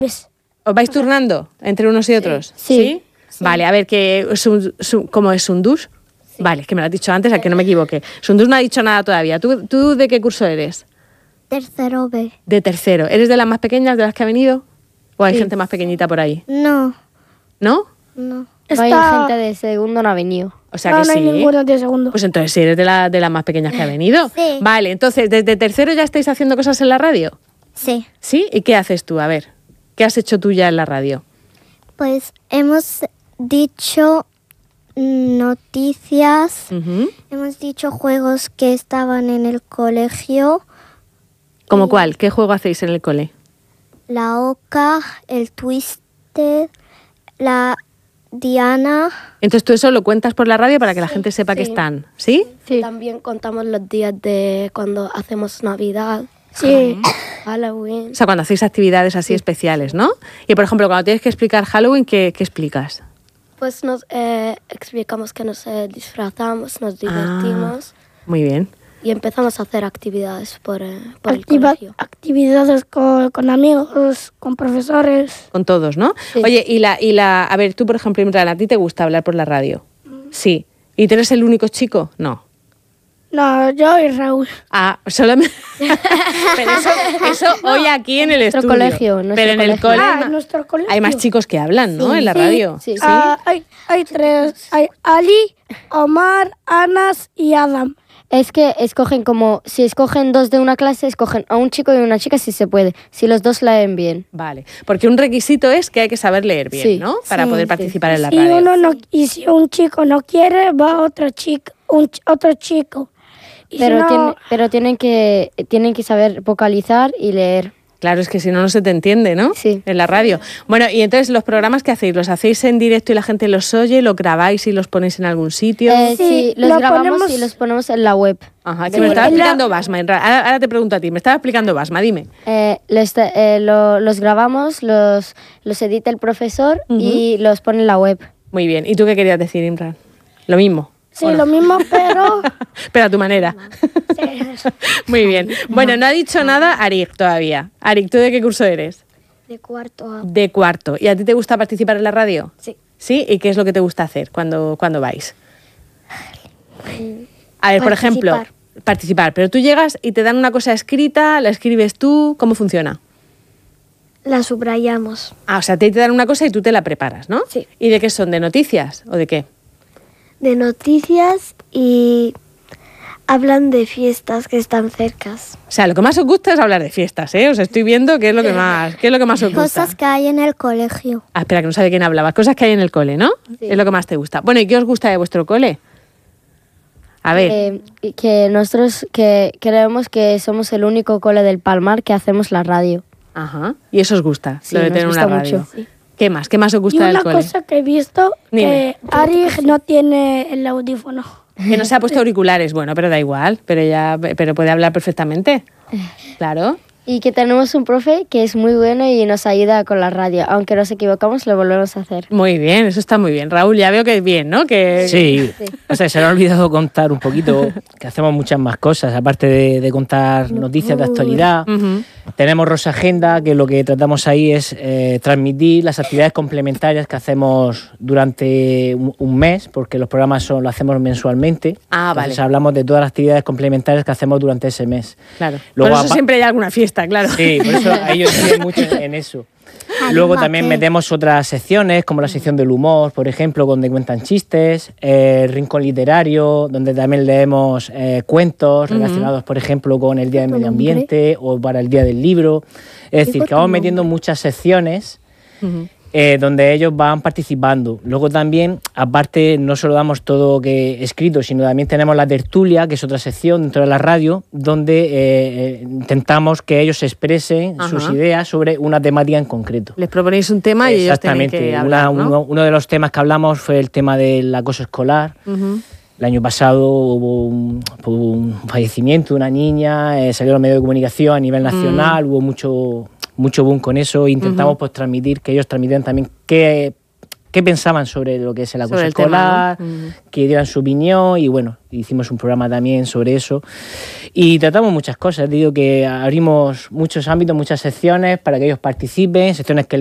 ¿Os vais turnando entre unos y otros? Sí. Vale, a ver, ¿cómo es Sundus? Sí. Vale, que me lo has dicho antes, a que no me equivoque. Sundus no ha dicho nada todavía. ¿Tú de qué curso eres? Tercero B. De tercero. ¿Eres de las más pequeñas de las que ha venido? ¿O hay gente más pequeñita por ahí? No. ¿No? No. Hay gente de segundo no ha venido. O sea que no sí. hay ninguno de segundo. Pues entonces sí eres de las más pequeñas que ha venido. Sí. Vale, entonces, ¿desde tercero ya estáis haciendo cosas en la radio? Sí. ¿Sí? ¿Y qué haces tú? A ver, ¿qué has hecho tú ya en la radio? Pues hemos dicho noticias, hemos dicho juegos que estaban en el colegio. ¿Cómo cuál? ¿Qué juego hacéis en el cole? La oca, el twister, la Diana. Entonces tú eso lo cuentas por la radio para que la gente sepa que están, ¿sí? Sí. También contamos los días de cuando hacemos Navidad, Sí. Halloween. O sea, cuando hacéis actividades así especiales, ¿no? Y por ejemplo, cuando tienes que explicar Halloween, ¿qué explicas? Pues nos explicamos que nos disfrazamos, nos divertimos Muy bien. y empezamos a hacer actividades por el colegio. Actividades con amigos, con profesores. Con todos, ¿no? Sí. Oye, a ver, tú por ejemplo, Imran, ¿a ti te gusta hablar por la radio? Sí. ¿Y tú eres el único chico? No. No, yo y Raúl. Ah, solamente. Pero eso hoy aquí en el Nuestro estudio. colegio, nuestro Pero en el colegio. cole En nuestro colegio. hay más chicos que hablan, ¿no? En la radio. Sí. Hay tres. Hay Ali, Omar, Anas y Adam. Es que escogen si escogen 2 de una clase, escogen a un chico y una chica si se puede, si los 2 leen bien. Vale. Porque un requisito es que hay que saber leer bien, Sí. ¿no? Para poder participar en la Y radio. y si un chico no quiere, va otro chico, otro chico. Y Pero, si no, pero tienen que saber vocalizar y leer. Claro, es que si no, no se te entiende, ¿no? Sí. En la radio. Bueno, y entonces, ¿los programas que hacéis? ¿Los hacéis en directo y la gente los oye? ¿Los grabáis y los ponéis en algún sitio? Sí, los lo grabamos ponemos- y los ponemos en la web. Ajá, que me estaba explicando Basma. Ahora te pregunto a ti, me estaba explicando Basma, dime. Los grabamos, los edita el profesor y los pone en la web. Muy bien. ¿Y tú qué querías decir, Imran? Lo mismo. sí, lo mismo, pero... Pero a tu manera. Muy bien. Bueno, no ha dicho nada Arik todavía. Arik, ¿tú de qué curso eres? De cuarto A. De cuarto. ¿Y a ti te gusta participar en la radio? Sí. ¿Sí? ¿Y qué es lo que te gusta hacer cuando vais? A ver, por ejemplo, participar. Pero tú llegas y te dan una cosa escrita, la escribes tú, ¿cómo funciona? La subrayamos. Ah, o sea, te dan una cosa y tú te la preparas, ¿no? Sí. ¿Y de qué son? ¿De noticias o de qué? De noticias y hablan de fiestas que están cercas. O sea, lo que más os gusta es hablar de fiestas, ¿eh? Os estoy viendo qué es lo que más os gusta. Cosas que hay en el colegio. Ah, espera, que no sabe quién hablaba. Cosas que hay en el cole, ¿no? Sí. Es lo que más te gusta. Bueno, ¿y qué os gusta de vuestro cole? A ver, Que nosotros creemos que somos el único cole del Palmar que hacemos la radio. ajá. ¿Y eso os gusta? Sí, lo de nos tener una gusta radio. mucho. Sí. ¿Qué más? ¿Qué más os Y gusta del una cole? cosa que he visto, Dime. que Arik no tiene el audífono. Que no se ha puesto auriculares. Bueno, pero da igual. Pero puede hablar perfectamente. Claro. Y que tenemos un profe que es muy bueno y nos ayuda con la radio. Aunque nos equivocamos, lo volvemos a hacer. Muy bien, eso está muy bien. Raúl, ya veo que es bien, ¿no? Sí. O sea, se le ha olvidado contar un poquito que hacemos muchas más cosas, aparte de contar noticias de actualidad. Ujú. Tenemos Rosa Agenda, que lo que tratamos ahí es transmitir las actividades complementarias que hacemos durante un mes, porque los programas lo hacemos mensualmente. Ah, vale. Entonces hablamos de todas las actividades complementarias que hacemos durante ese mes. Claro. Luego, Por eso siempre hay alguna fiesta, claro. Sí, por eso ellos inciden mucho en eso. Luego también metemos otras secciones, como la sección del humor, por ejemplo, donde cuentan chistes, rincón literario, donde también leemos cuentos relacionados, por ejemplo, con el Día del Medio Ambiente o para el Día del Libro. Es decir, que vamos metiendo muchas secciones donde ellos van participando. Luego también, aparte, no solo damos todo que escrito, sino también tenemos la tertulia, que es otra sección dentro de la radio, donde intentamos que ellos expresen sus ideas sobre una temática en concreto. Les proponéis un tema y ellos tienen que hablar, ¿no? Uno de los temas que hablamos fue el tema del acoso escolar. El año pasado hubo un fallecimiento de una niña, salió a los medios de comunicación a nivel nacional, hubo mucho boom con eso. Intentamos pues transmitir, que ellos transmitieran también qué qué pensaban sobre lo que es el acoso Sobre el tema, escolar, ¿no? que dieran su opinión y bueno, hicimos un programa también sobre eso y tratamos muchas cosas. Digo que abrimos muchos ámbitos, muchas secciones para que ellos participen, secciones que